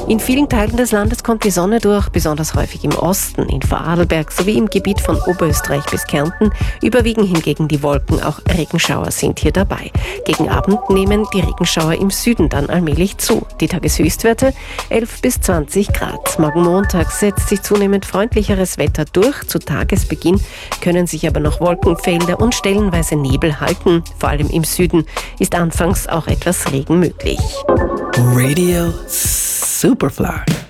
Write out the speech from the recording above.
In vielen Teilen des Landes kommt die Sonne durch, besonders häufig im Osten, in Vorarlberg sowie im Gebiet von Oberösterreich bis Kärnten. Überwiegen hingegen die Wolken, auch Regenschauer sind hier dabei. Gegen Abend nehmen die Regenschauer im Süden dann allmählich zu. Die Tageshöchstwerte 11 bis 20 Grad. Morgen Montag setzt sich zunehmend freundlicheres Wetter durch. Zu Tagesbeginn können sich aber noch Wolkenfelder und stellenweise Nebel halten. Vor allem im Süden ist anfangs auch etwas Regen möglich. Radio Superfly.